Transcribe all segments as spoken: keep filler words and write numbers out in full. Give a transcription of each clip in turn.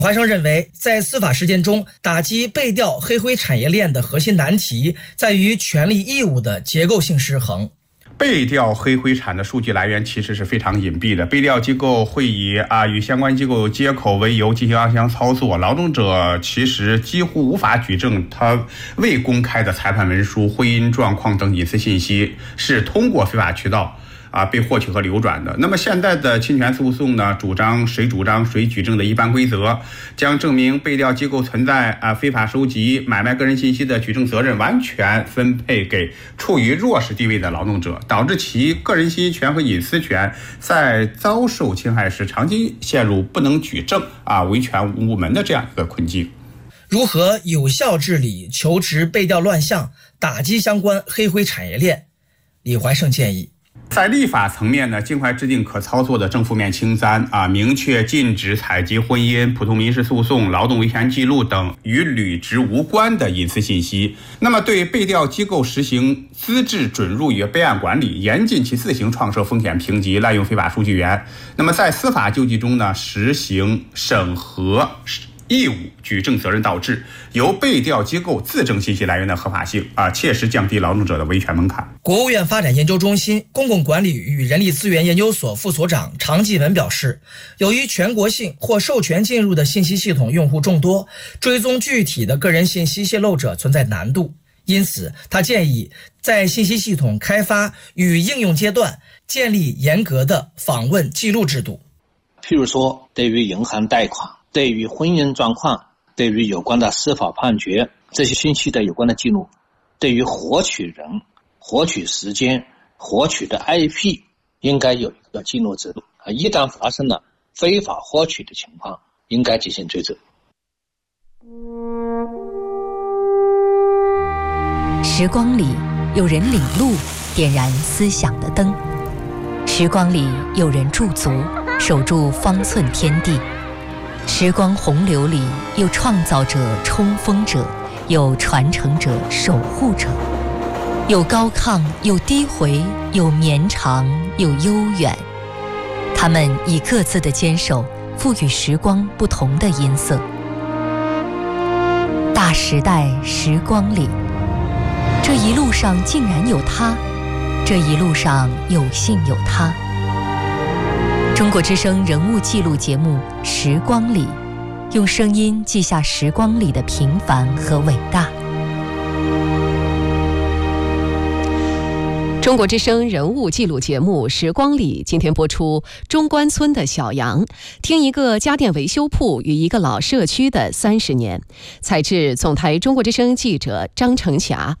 华生认为，在司法实践中，打击背调黑灰产业链的核心难题在于权利义务的结构性失衡。 背调黑灰产的数据来源其实是非常隐蔽的，背调机构会以啊与相关机构接口为由进行暗箱操作，劳动者其实几乎无法举证他未公开的裁判文书、婚姻状况等隐私信息是通过非法渠道啊，被获取和流转的。那么现在的侵权诉讼呢，主张谁主张谁举证的一般规则，将证明背调机构存在啊非法收集、买卖个人信息的举证责任完全分配给处于弱势地位的劳动者，导致其个人信息权和隐私权在遭受侵害时，长期陷入不能举证啊、维权无门的这样一个困境。 如何有效治理求职背调乱象，打击相关黑灰产业链？李怀胜建议， 在立法层面呢，尽快制定可操作的正负面清单啊，明确禁止采集婚姻、普通民事诉讼、劳动维权记录等与履职无关的隐私信息。那么对背调机构实行资质准入与备案管理，严禁其自行创设风险评级、滥用非法数据源。那么在司法救济中呢，实行审核义务举证责任倒置，由背调机构自证信息来源的合法性啊，切实降低劳动者的维权门槛。 国务院发展研究中心公共管理与人力资源研究所副所长常继文表示，由于全国性或授权进入的信息系统用户众多，追踪具体的个人信息泄露者存在难度，因此他建议在信息系统开发与应用阶段建立严格的访问记录制度。 譬如说，对于银行贷款、对于婚姻状况、对于有关的司法判决这些信息的有关的记录，对于获取人、获取时间、获取的 I P 应该有一个记录制度啊，一旦发生了非法获取的情况，应该进行追责。 时光里有人领路，点燃思想的灯；时光里有人驻足，守住方寸天地。时光洪流里有创造者、冲锋者，有传承者、守护者，有高亢，有低回，有绵长，有悠远。他们以各自的坚守，赋予时光不同的音色。大时代时光里，这一路上竟然有他，这一路上有幸有他。中国之声人物记录节目《时光里》，用声音记下时光里的平凡和伟大。 中国之声人物记录节目《时光里》今天播出中关村的小杨，听一个家电维修铺与一个老社区的三十年。采制总台中国之声记者张成霞。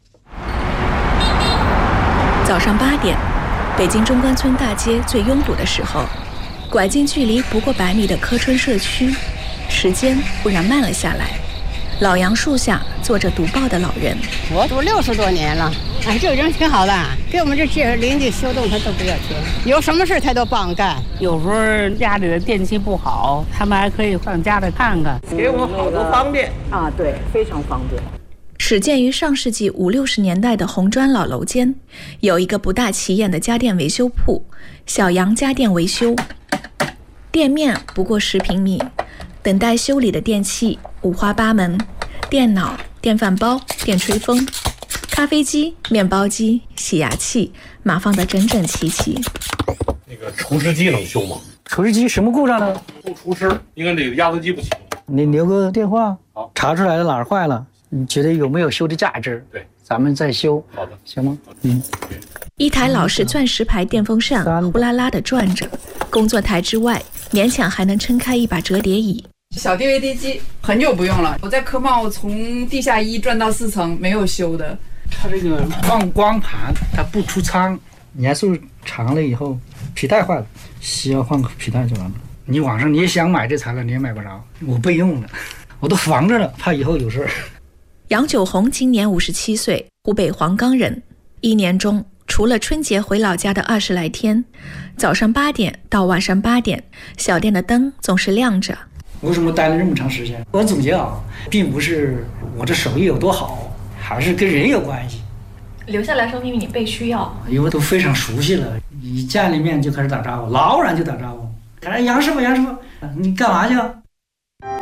早上八点，北京中关村大街最拥堵的时候，拐进距离不过百米的柯春社区，时间忽然慢了下来。老杨树下坐着读报的老人， 我读六十多年了，哎，这个人挺好的，给我们这些邻居修动他都不要钱，有什么事他都帮干。 有时候家里的电器不好，他们还可以上家里看看，给我们好多方便啊，对，非常方便。 始建于上世纪五六十年代的红砖老楼间，有一个不大起眼的家电维修铺——小杨家电维修。店面不过十平米，等待修理的电器五花八门，电脑、电饭煲、电吹风、咖啡机、面包机、洗牙器，码放得整整齐齐。 那个除湿机能修吗？ 除湿机什么故障呢？ 不除湿，应该这个压缩机不行。 你留个电话，好，查出来了哪儿坏了，你觉得有没有修的价值？ 对， 咱们再修。 好的， 行吗？嗯。 一台老式钻石牌电风扇呼啦啦地转着，工作台之外勉强还能撑开一把折叠椅。 小 D V D 机很久不用了，我在科贸从地下一转到四层没有修的。 它这个放光盘它不出仓，年数长了以后皮带坏了，需要换个皮带就完了。你网上你也想买这材料你也买不着，我备用了，我都防着了，怕以后有事。 杨九红今年五十七岁，湖北黄冈人。一年中除了春节回老家的二十来天，早上八点到晚上八点，小店的灯总是亮着。 为什么待了这么长时间？我总结啊，并不是我这手艺有多好，还是跟人有关系。 留下来说明你被需要， 因为都非常熟悉了，一见了面就开始打招呼，老远就打招呼。哎，杨师傅，杨师傅，你干嘛去？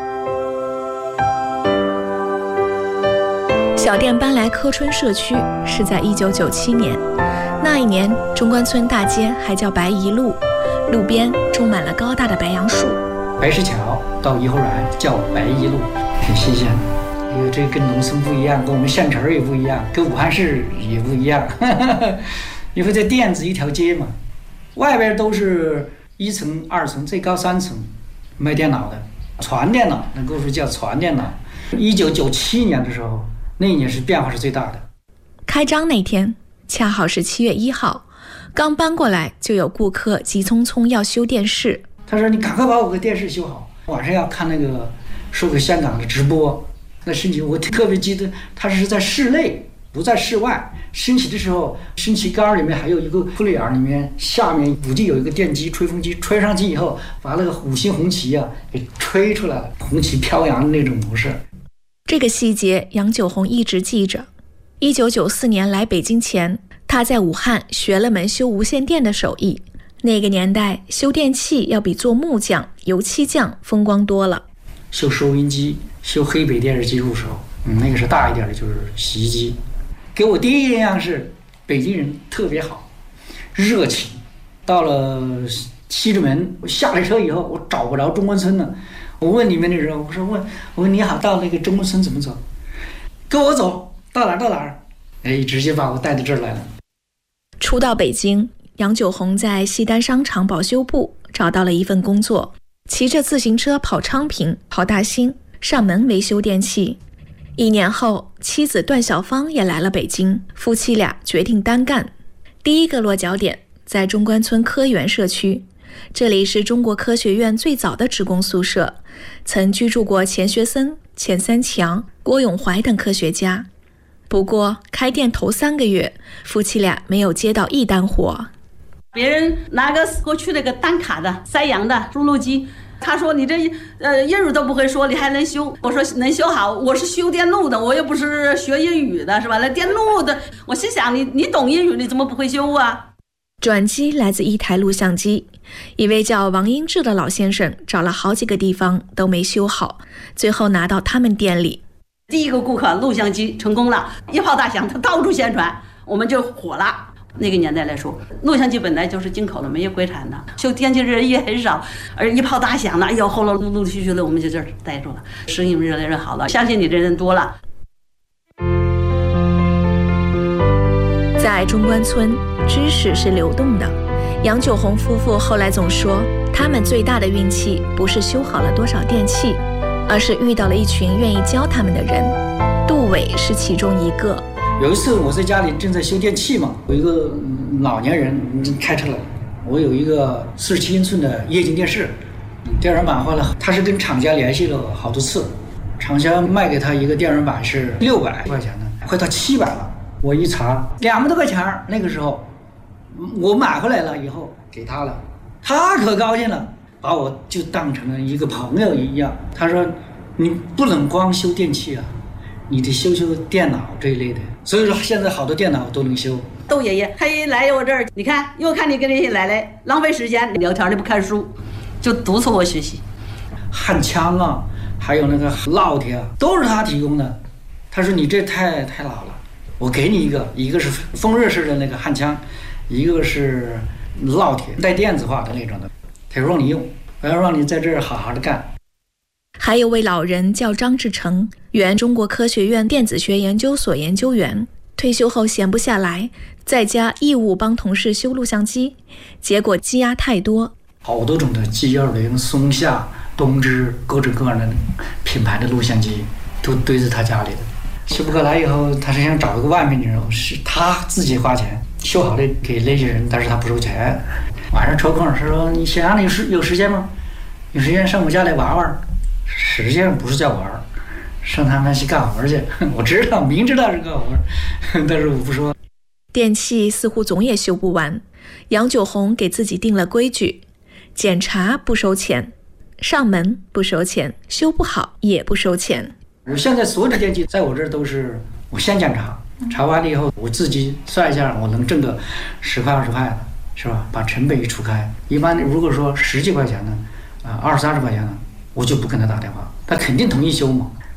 小店搬来柯春社区是在一九九七年，那一年中关村大街还叫白宜路，路边种满了高大的白杨树。 白石桥到颐和园叫白宜路，挺新鲜的。因为这跟农村不一样，跟我们县城也不一样，跟武汉市也不一样。因为这店子一条街嘛，外边都是一层、二层，最高三层，卖电脑的，传电脑，那个时候叫传电脑。一九九七年的时候，那一年是变化是最大的。 开张那天恰好是七月一号，刚搬过来就有顾客急匆匆要修电视。 他说：“你赶快把我个电视修好，晚上要看那个说给香港的直播。”那升旗我特别记得，它是在室内，不在室外。升旗的时候，升旗杆里面还有一个窟窿眼，里面下面估计有一个电机、吹风机，吹上去以后，把那个五星红旗啊给吹出来了，红旗飘扬的那种模式。 这个细节，杨九红一直记着。一九九四年来北京前，他在武汉学了门修无线电的手艺。那个年代，修电器要比做木匠、油漆匠风光多了。 修收音机、修黑白电视机入手，嗯，那个是大一点的，就是洗衣机。给我第一印象是北京人特别好，热情。到了西直门，我下了车以后，我找不着中关村了。我问里面的人，我说问，我说你好，到那个中关村怎么走？跟我走到哪儿到哪儿？哎，直接把我带到这儿来了。 初到北京，杨九红在西单商场保修部找到了一份工作。骑着自行车跑昌平、跑大兴，上门维修电器。一年后，妻子段小芳也来了北京，夫妻俩决定单干。第一个落脚点在中关村科园社区，这里是中国科学院最早的职工宿舍，曾居住过钱学森、钱三强、郭永怀等科学家。不过，开店头三个月，夫妻俩没有接到一单活。 别人拿个过去那个单卡的塞洋的输入机，他说你这呃英语都不会说，你还能修？我说能修好，我是修电路的，我又不是学英语的，是吧？那电路的，我心想你你懂英语，你怎么不会修啊？ 转机来自一台录像机，一位叫王英志的老先生找了好几个地方都没修好，最后拿到他们店里。 第一个顾客录像机成功了，一炮大响，他到处宣传，我们就火了。那个年代来说，录像机本来就是进口的，没有国产的，修电器人也很少，而一炮大响了，哎呦，后来陆陆续续的，我们就这儿待住了，生意越来越好了，相信你的人多了。 在中关村，知识是流动的。杨九红夫妇后来总说，他们最大的运气不是修好了多少电器，而是遇到了一群愿意教他们的人。杜伟是其中一个。 有一次我在家里正在修电器嘛，有一个老年人开车来，我有一个四十七英寸的液晶电视，电源板坏了，他是跟厂家联系了好多次，厂家卖给他一个电源板是六百块钱的，快到七百了。我一查两百多块钱，那个时候我买回来了以后给他了，他可高兴了，把我就当成了一个朋友一样。他说你不能光修电器啊，你得修修电脑这一类的。所以说现在好多电脑都能修。 窦爷爷他一来我这儿，你看又看你跟那些奶奶浪费时间聊天，你不看书，就督促我学习。 焊枪啊，还有那个烙铁啊，都是他提供的。他说你这太太老了，我给你一个，一个是风热式的那个焊枪，一个是烙铁带电子化的那种的，他说让你用，我要让你在这儿好好的干。 还有位老人叫张志成，原中国科学院电子学研究所研究员，退休后闲不下来，在家义务帮同事修录像机，结果积压太多， 好多种的 G 二零、松下、东芝，各种各样的品牌的录像机都堆在他家里的。修不过来以后，他是想找一个外面的人，是他自己花钱修好了给那些人，但是他不收钱。晚上抽空他说你想让你有有时间吗？有时间上我家来玩玩。实际上不是在玩，上他们去干活去。我知道，明知道是干活，但是我不说。 电器似乎总也修不完，杨九红给自己定了规矩：检查不收钱，上门不收钱，修不好也不收钱。 我现在所有的电器在我这儿都是我先检查，查完了以后我自己算一下，我能挣个十块二十块的，是吧？把成本一除开，一般如果说十几块钱呢，啊二三十块钱呢，我就不跟他打电话，他肯定同意修嘛。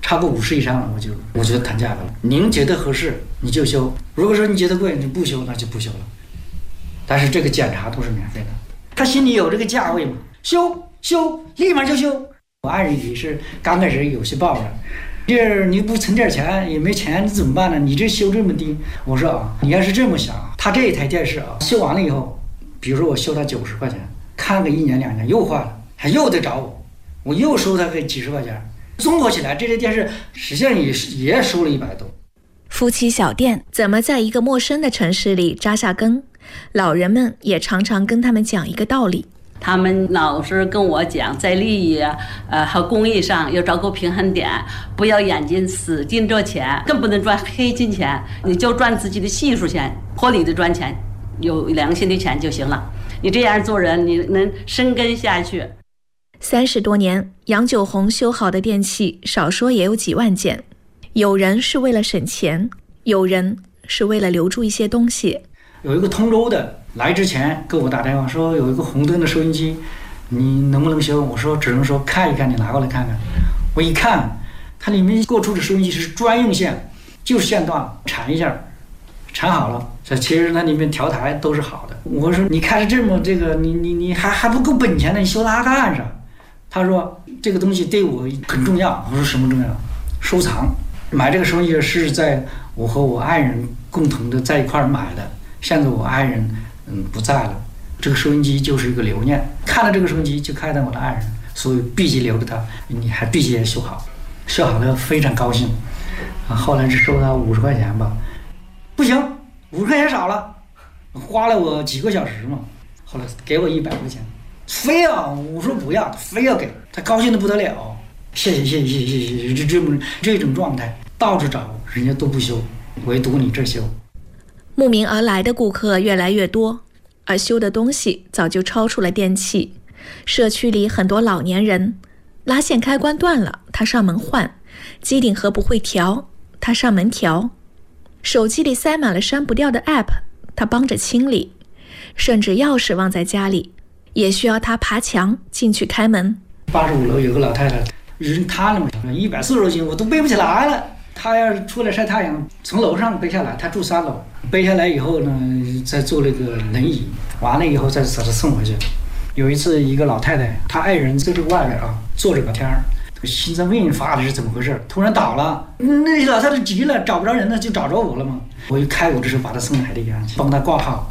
超过五十以上了，我就我觉得谈价格了。您觉得合适你就修，如果说你觉得贵你不修，那就不修了。但是这个检查都是免费的，他心里有这个价位嘛，修修立马就修。我爱人也是刚开始有些抱怨，这你不存点钱也没钱，你怎么办呢？你这修这么低，我说啊，你要是这么想，他这一台电视啊，修完了以后，比如说我修他九十块钱，看个一年两年又坏了，还又得找我，我又收他个几十块钱，综合起来这台电视实际上也也收了一百多。 夫妻小店怎么在一个陌生的城市里扎下根？老人们也常常跟他们讲一个道理。 他们老是跟我讲，在利益啊，呃和公益上要找个平衡点，不要眼睛死盯着钱，更不能赚黑金钱，你就赚自己的技术钱，合理的赚钱，有良心的钱就行了。你这样做人，你能生根下去。 三十多年，杨九红修好的电器少说也有几万件，有人是为了省钱，有人是为了留住一些东西。 有一个通州的来之前给我打电话说有一个红灯的收音机，你能不能修？我说只能说看一看，你拿过来看看。我一看，它里面给我出的收音机是专用线，就是线段缠一下，缠好了。这其实它里面调台都是好的。我说你看着这么这个，你你你还还不够本钱呢，你修它干啥？他说这个东西对我很重要。我说什么重要？收藏。买这个收音机是在我和我爱人共同的在一块儿买的。现在我爱人嗯不在了，这个收音机就是一个留念，看了这个收音机就看到我的爱人，所以必须留着它，你还必须修好，修好了非常高兴。啊，后来只收他五十块钱吧，不行，五十块钱少了，花了我几个小时嘛，后来给我一百块钱，非要我说不要，非要给他，高兴的不得了，谢谢谢谢谢谢谢谢，这这么这种状态，到处找人家都不修，唯独你这修。 慕名而来的顾客越来越多，而修的东西早就超出了电器。社区里很多老年人，拉线开关断了，他上门换；机顶盒不会调，他上门调；手机里塞满了删不掉的 app， 他帮着清理；甚至钥匙忘在家里，也需要他爬墙进去开门。 八十五楼有个老太太，人瘫了嘛，一百四十多斤，我都背不起来了。他要是出来晒太阳，从楼上背下来，他住三楼，背下来以后呢，再坐那个轮椅，完了以后再把他送回去。有一次，一个老太太，她爱人在这个外边啊，坐着聊天，心脏病发的是怎么回事？突然倒了，那老太太急了，找不着人了，就找着我了嘛。我一开我这时候把她送海淀医院去，帮她挂号。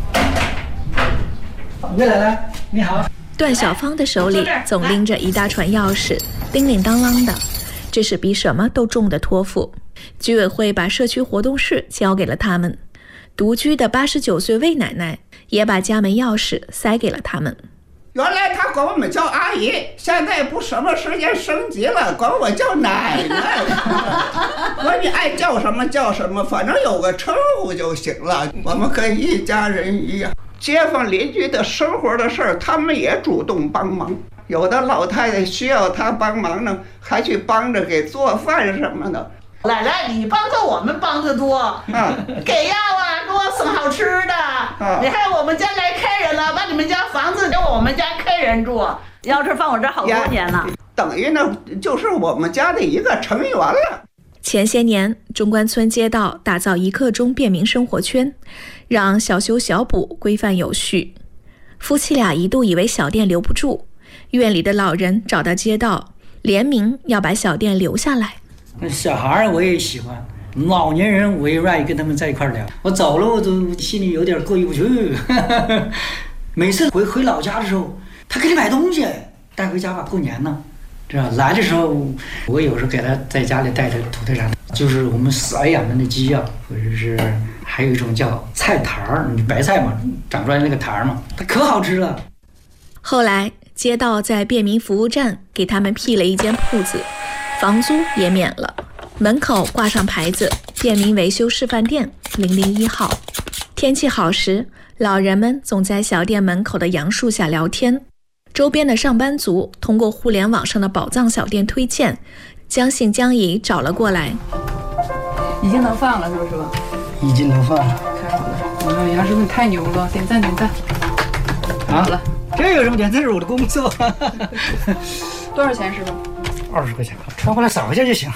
岳奶奶，你好。 段小芳的手里总拎着一大串钥匙，叮铃当啷的，这是比什么都重的托付。居委会把社区活动室交给了他们，独居的八十九岁魏奶奶也把家门钥匙塞给了他们。 原来他管我们叫阿姨，现在不什么时间升级了，管我叫奶奶。管你爱叫什么叫什么，反正有个称呼就行了。我们跟一家人一样，街坊邻居的生活的事儿，他们也主动帮忙。有的老太太需要他帮忙呢，还去帮着给做饭什么的。 奶奶，你帮着我们帮着多，啊、给药啊，给我送好吃的。啊、你看我们家来客人了，把你们家房子给我们家客人住，钥匙放我这好多年了， 等于呢就是我们家的一个成员了。 前些年，中关村街道打造一刻钟便民生活圈，让小修小补规范有序。夫妻俩一度以为小店留不住，院里的老人找到街道，联名要把小店留下来。 小孩我也喜欢，老年人我也愿意跟他们在一块聊。我走了我都心里有点过意不去。每次回回老家的时候，他给你买东西带回家吧，过年呢，知道来的时候我有时候给他在家里带的土特产，就是我们饲养的那鸡啊，或者是还有一种叫菜坛儿，白菜嘛，长出来那个坛儿嘛，它可好吃了。 后来街道在便民服务站给他们辟了一间铺子，房租也免了，门口挂上牌子便民维修示范店零零一号。天气好时，老人们总在小店门口的杨树下聊天，周边的上班族通过互联网上的宝藏小店推荐，将信将疑找了过来。 已经能放了是不是吧？ 已经能放了。 太好了，我们杨师傅太牛了，点赞点赞。 好了，这有什么点？这是我的工作。 多少钱师傅？ 二十块钱，穿回来扫一下就行。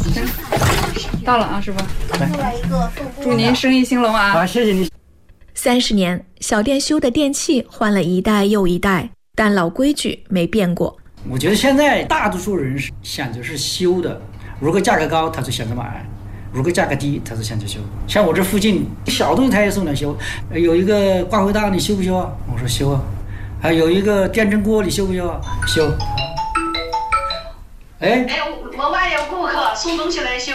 到了啊，师傅。祝您生意兴隆啊！ 好，谢谢你。 三十年，小店修的电器换了一代又一代，但老规矩没变过。 我觉得现在大多数人选择是修的，如果价格高，他就选择买；如果价格低，他就选择修。像我这附近小东西他也送来修，有一个挂回大你修不修啊？我说修啊。还有一个电蒸锅你修不修啊？修。哎哎，我外有顾客送东西来修。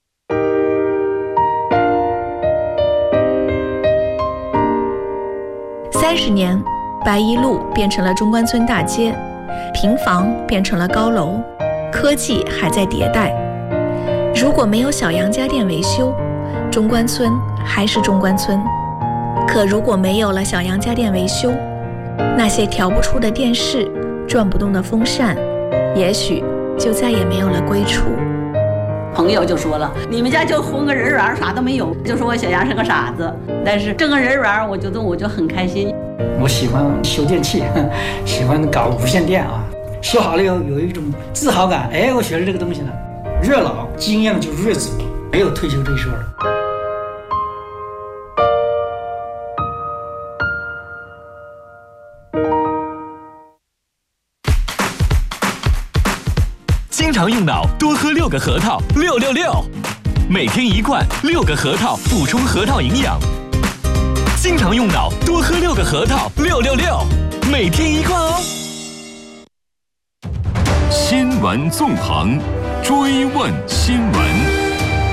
三十年，白衣路变成了中关村大街，平房变成了高楼，科技还在迭代。如果没有小杨家电维修，中关村还是中关村。可如果没有了小杨家电维修，那些调不出的电视、转不动的风扇，也许就再也没有了归处。 朋友就说了，你们家就混个人缘，啥都没有，就说我小杨是个傻子。但是挣个人缘，我觉得我就很开心。 我喜欢修电器，喜欢搞无线电啊，修好了以后有一种自豪感。哎，我学了这个东西了，越老经验就越足，没有退休这一说了。 经常用脑，多喝六个核桃，六六六，每天一罐，六个核桃，补充核桃营养。经常用脑，多喝六个核桃，六六六，每天一罐哦。 新闻纵横，追问新闻。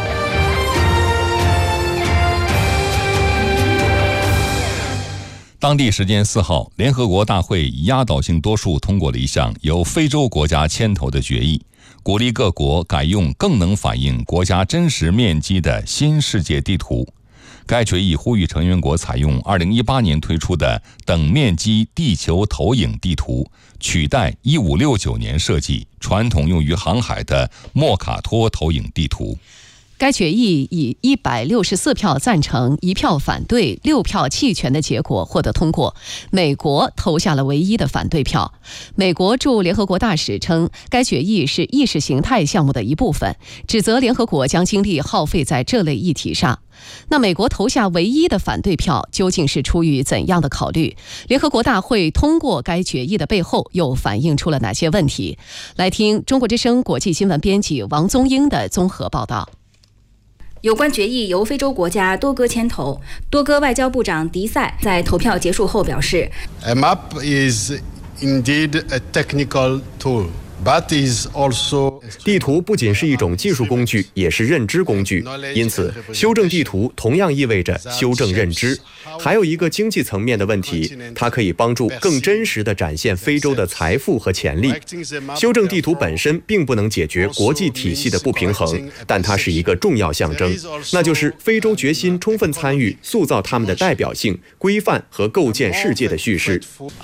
当地时间四号，联合国大会以压倒性多数通过了一项由非洲国家牵头的决议，鼓励各国改用更能反映国家真实面积的新世界地图。该决议呼吁成员国采用二零一八年推出的等面积地球投影地图，取代一五六九年设计、传统用于航海的莫卡托投影地图。 该决议以一百六十四票赞成、一票反对、六票弃权的结果获得通过。美国投下了唯一的反对票。美国驻联合国大使称，该决议是意识形态项目的一部分，指责联合国将精力耗费在这类议题上。那美国投下唯一的反对票，究竟是出于怎样的考虑？联合国大会通过该决议的背后又反映出了哪些问题？来听中国之声国际新闻编辑王宗英的综合报道。 有关决议由非洲国家多哥牵头，多哥外交部长迪塞在投票结束后表示 A map is indeed a technical tool. But is also 地图不仅是一种技术工具，也是认知工具。因此，修正地图同样意味着修正认知。还有一个经济层面的问题，它可以帮助更真实地展现非洲的财富和潜力。修正地图本身并不能解决国际体系的不平衡，但它是一个重要象征，那就是非洲决心充分参与塑造他们的代表性、规范和构建世界的叙事。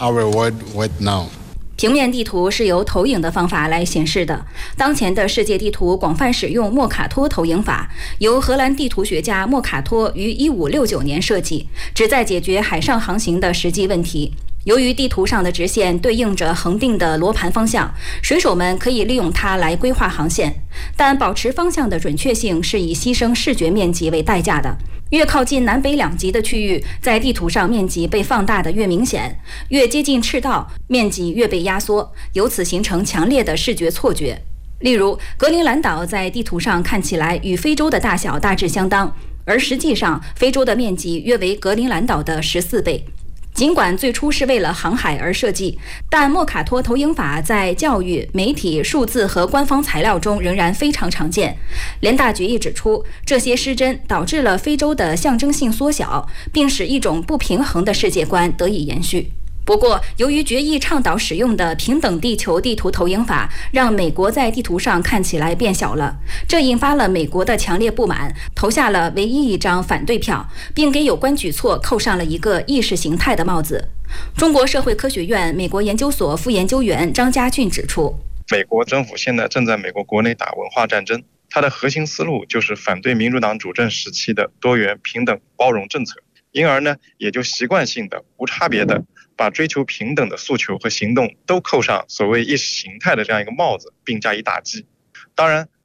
平面地图是由投影的方法来显示的。当前的世界地图广泛使用莫卡托投影法，由荷兰地图学家莫卡托于一五六九年设计，旨在解决海上航行的实际问题。由于地图上的直线对应着恒定的罗盘方向，水手们可以利用它来规划航线，但保持方向的准确性是以牺牲视觉面积为代价的。越靠近南北两极的区域，在地图上面积被放大的越明显，越接近赤道，面积越被压缩，由此形成强烈的视觉错觉。例如，格陵兰岛在地图上看起来与非洲的大小大致相当，而实际上非洲的面积约为格陵兰岛的十四倍。尽管最初是为了航海而设计，但莫卡托投影法在教育、媒体、数字和官方材料中仍然非常常见。联大决议指出，这些失真导致了非洲的象征性缩小，并使一种不平衡的世界观得以延续。不过，由于决议倡导使用的平等地球地图投影法，让美国在地图上看起来变小了，这引发了美国的强烈不满，投下了唯一一张反对票，并给有关举措扣上了一个意识形态的帽子。中国社会科学院美国研究所副研究员张家俊指出， 美国政府现在正在美国国内打文化战争，它的核心思路就是反对民主党主政时期的多元、平等、包容政策，因而呢，也就习惯性的、无差别的把追求平等的诉求和行动都扣上所谓意识形态的这样一个帽子，并加以打击。当然，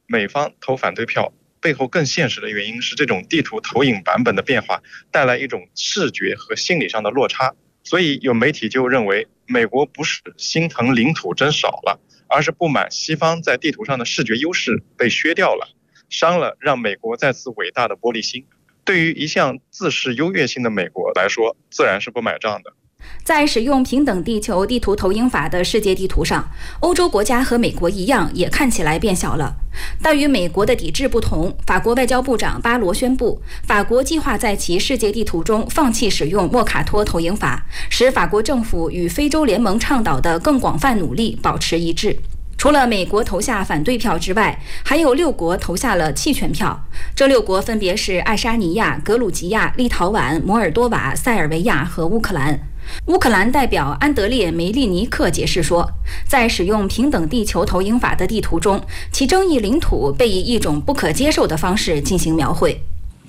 美方投反对票背后更现实的原因是这种地图投影版本的变化带来一种视觉和心理上的落差。所以有媒体就认为，美国不是心疼领土真少了，而是不满西方在地图上的视觉优势被削掉了，伤了让美国再次伟大的玻璃心。对于一向自视优越性的美国来说，自然是不买账的。 在使用平等地球地图投影法的世界地图上，欧洲国家和美国一样，也看起来变小了。但与美国的抵制不同，法国外交部长巴罗宣布，法国计划在其世界地图中放弃使用莫卡托投影法，使法国政府与非洲联盟倡导的更广泛努力保持一致。除了美国投下反对票之外，还有六国投下了弃权票。这六国分别是爱沙尼亚、格鲁吉亚、立陶宛、摩尔多瓦、塞尔维亚和乌克兰。乌克兰代表安德烈·梅利尼克解释说，在使用平等地球投影法的地图中，其争议领土被以一种不可接受的方式进行描绘。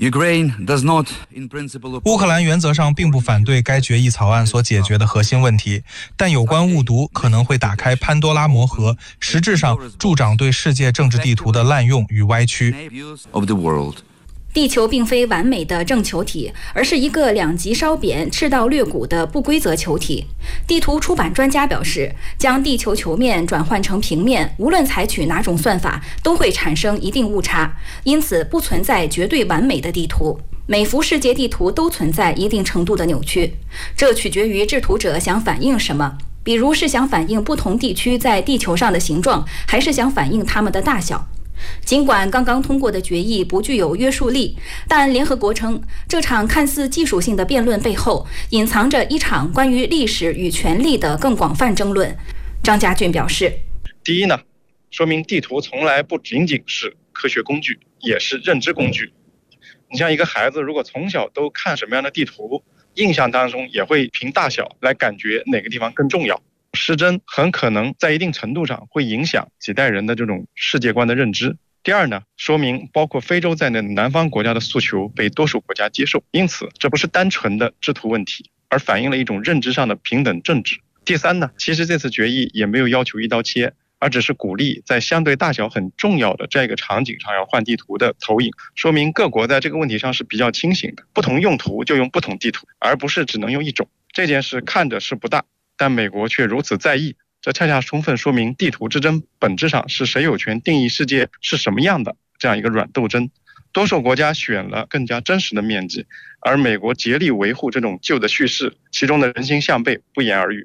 乌克兰原则上并不反对该决议草案所解决的核心问题，但有关误读可能会打开潘多拉魔盒，实质上助长对世界政治地图的滥用与歪曲。 地球并非完美的正球体，而是一个两极稍扁、赤道略鼓的不规则球体。地图出版专家表示，将地球球面转换成平面，无论采取哪种算法，都会产生一定误差，因此不存在绝对完美的地图。每幅世界地图都存在一定程度的扭曲，这取决于制图者想反映什么，比如是想反映不同地区在地球上的形状，还是想反映它们的大小。尽管刚刚通过的决议不具有约束力，但联合国称，这场看似技术性的辩论背后隐藏着一场关于历史与权力的更广泛争论。张家俊表示， 第一呢，说明地图从来不仅仅是科学工具，也是认知工具。你像一个孩子如果从小都看什么样的地图，印象当中也会凭大小来感觉哪个地方更重要。失真很可能在一定程度上会影响几代人的这种世界观的认知。第二呢，说明包括非洲在内的南方国家的诉求被多数国家接受，因此这不是单纯的制图问题，而反映了一种认知上的平等政治。第三呢，其实这次决议也没有要求一刀切，而只是鼓励在相对大小很重要的这个场景上要换地图的投影，说明各国在这个问题上是比较清醒的，不同用途就用不同地图，而不是只能用一种。这件事看着是不大，但美国却如此在意，这恰恰充分说明地图之争本质上是谁有权定义世界是什么样的这样一个软斗争。多数国家选了更加真实的面积，而美国竭力维护这种旧的叙事，其中的人心向背不言而喻。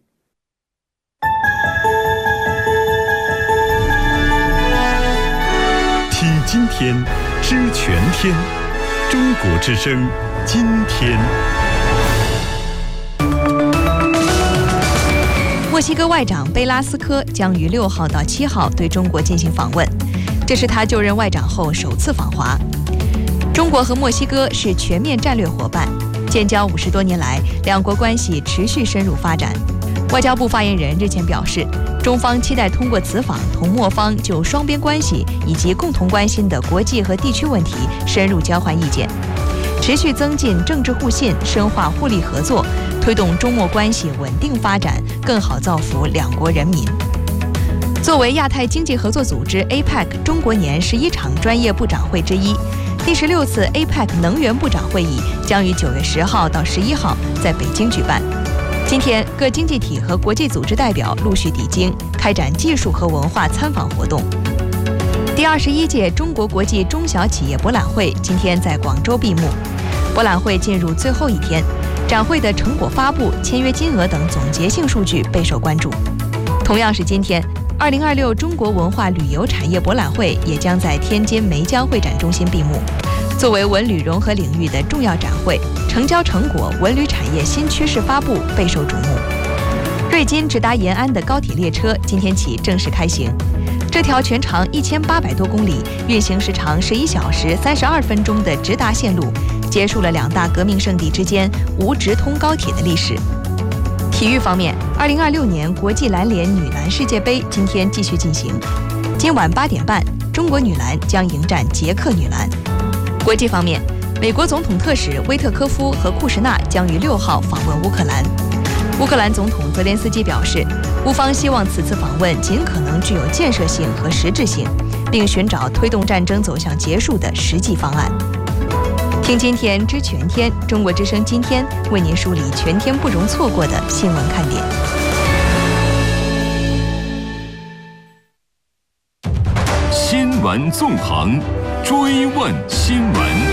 听今天，知全天，中国之声，今天。 墨西哥外长贝拉斯科将于六号到七号对中国进行访问，这是他就任外长后首次访华。中国和墨西哥是全面战略伙伴，建交五十多年来，两国关系持续深入发展。外交部发言人日前表示，中方期待通过此访同墨方就双边关系以及共同关心的国际和地区问题深入交换意见，持续增进政治互信，深化互利合作，推动中墨关系稳定发展，更好造福两国人民。作为亚太经济合作组织 A P E C 中国年十一场专业部长会之一，第十六次 A P E C 能源部长会议将于九月十号到十一号在北京举办。今天，各经济体和国际组织代表陆续抵京，开展技术和文化参访活动。第二十一届中国国际中小企业博览会今天在广州闭幕。博览会进入最后一天，展会的成果发布、签约金额等总结性数据备受关注。同样是今天，二零二六中国文化旅游产业博览会也将在天津梅江会展中心闭幕。作为文旅融合领域的重要展会，成交成果、文旅产业新趋势发布备受瞩目。瑞金直达延安的高铁列车今天起正式开行。这条全长一千八百多公里、运行时长十一小时三十二分钟的直达线路，结束了两大革命圣地之间无直通高铁的历史。体育方面，二零二六年国际篮联女篮世界杯今天继续进行。今晚八点半，中国女篮将迎战捷克女篮。国际方面，美国总统特使威特科夫和库什纳将于六号访问乌克兰。乌克兰总统泽连斯基表示，乌方希望此次访问尽可能具有建设性和实质性， 并寻找推动战争走向结束的实际方案。听今天知全天，中国之声今天为您梳理全天不容错过的新闻看点。 新闻纵横，追问新闻。